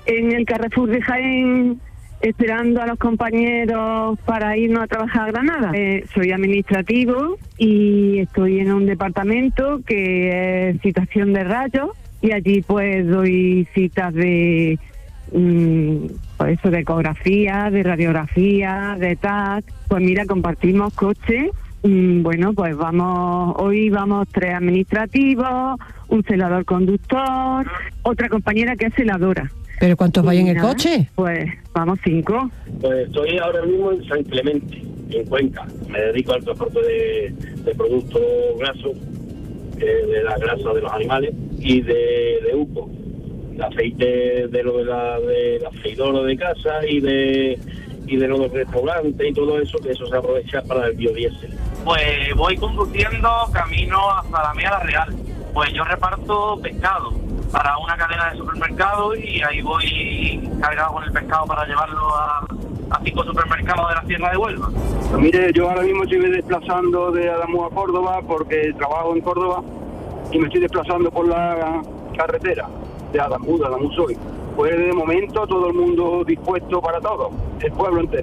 en el Carrefour de Jaén, esperando a los compañeros para irnos a trabajar a Granada. Soy administrativo y estoy en un departamento que es citación de rayos, y allí pues doy citas de pues eso, de ecografía, de radiografía, de TAC. Pues mira, compartimos coche. Bueno, pues hoy vamos 3 administrativos, un celador conductor, otra compañera que es celadora. ¿Pero cuántos vais en el coche? Pues vamos 5. Pues estoy ahora mismo en San Clemente, en Cuenca. Me dedico al transporte de productos grasos, de la grasa de los animales y de UPO. El aceite de la freidora de casa y de lo del restaurante y todo eso, que eso se aprovecha para el biodiesel. Pues voy conduciendo camino hasta la Mía Real. Pues yo reparto pescado para una cadena de supermercados y ahí voy cargado con el pescado para llevarlo a 5 supermercados de la Sierra de Huelva. Pues mire, yo ahora mismo estoy desplazando de Adamuz a Córdoba porque trabajo en Córdoba y me estoy desplazando por la carretera de Adamuz hoy. Pues de momento todo el mundo dispuesto para todo, el pueblo entero,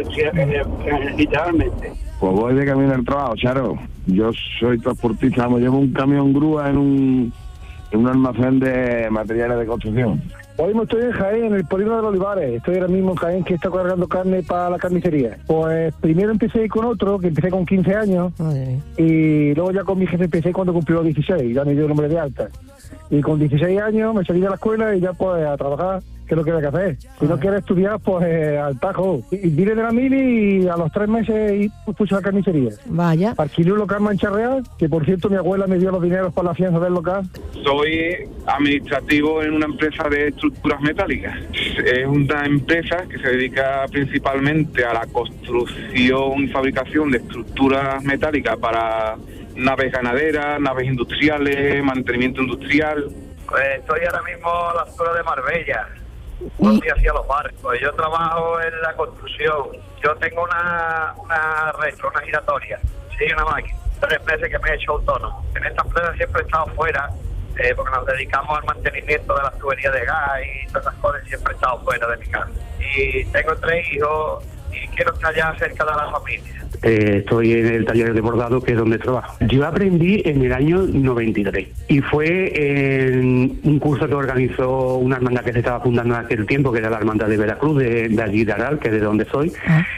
literalmente. Pues voy de camino al trabajo, Charo. Yo soy transportista, llevo un camión grúa en un almacén de materiales de construcción. Hoy mismo estoy en Jaén, en el Polígono de los Olivares. Estoy ahora mismo en Jaén, que está cargando carne para la carnicería. Pues primero empecé con otro, que empecé con 15 años. Y luego ya con mi jefe empecé cuando cumplió 16, ya me dio el nombre de alta. Y con 16 años me salí de la escuela y ya pues a trabajar, que es lo que hay que hacer. Si no quieres estudiar, pues al tajo. Y vine de la mili y a los 3 meses puse la carnicería. Vaya. Alquilé un local Mancha Real, que por cierto mi abuela me dio los dineros para la fianza del local. Soy administrativo en una empresa de estructuras metálicas. Es una empresa que se dedica principalmente a la construcción y fabricación de estructuras metálicas para naves ganaderas, naves industriales, mantenimiento industrial. Pues estoy ahora mismo a la altura de Marbella. Voy hacia los barcos. Yo trabajo en la construcción. Yo tengo una giratoria. Sí, una máquina. 3 meses que me he hecho autónomo. En esta empresa siempre he estado fuera, porque nos dedicamos al mantenimiento de las tuberías de gas y todas esas cosas. Siempre he estado fuera de mi casa. Y tengo 3 hijos y quiero estar ya cerca de la familia. Estoy en el taller de bordado, que es donde trabajo. Yo aprendí en el año 93 y fue en un curso que organizó una hermandad que se estaba fundando en aquel tiempo, que era la hermandad de Veracruz, de allí de Aral, que es de donde soy.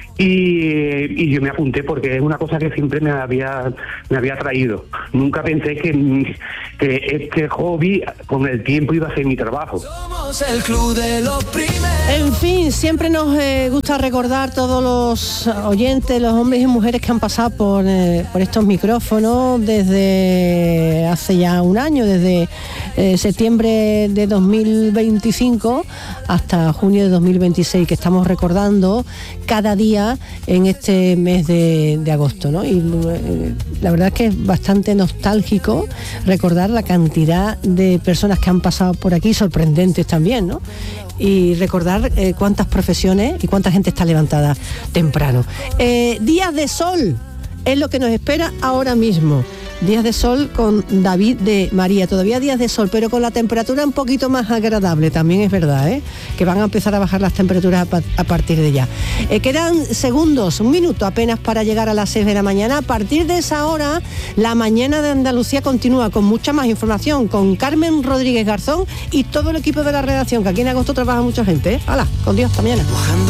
Y yo me apunté porque es una cosa que siempre me había traído. Nunca pensé que este hobby con el tiempo iba a ser mi trabajo. Somos el club de los primeros. En fin, siempre nos gusta recordar todos los oyentes, los hombres y mujeres que han pasado por estos micrófonos desde hace ya un año, desde septiembre de 2025 hasta junio de 2026, que estamos recordando cada día en este mes de agosto, ¿no? Y la verdad es que es bastante nostálgico recordar la cantidad de personas que han pasado por aquí, sorprendentes también, ¿no? Y recordar cuántas profesiones y cuánta gente está levantada temprano. Días de sol es lo que nos espera ahora mismo. Días de sol con David de María. Todavía días de sol, pero con la temperatura un poquito más agradable, también es verdad, que van a empezar a bajar las temperaturas a partir de ya. Quedan segundos, un minuto apenas para llegar a las 6 de la mañana. A partir de esa hora, la mañana de Andalucía continúa con mucha más información, con Carmen Rodríguez Garzón y todo el equipo de la redacción, que aquí en agosto trabaja mucha gente. ¡Hala! Con Dios, hasta mañana.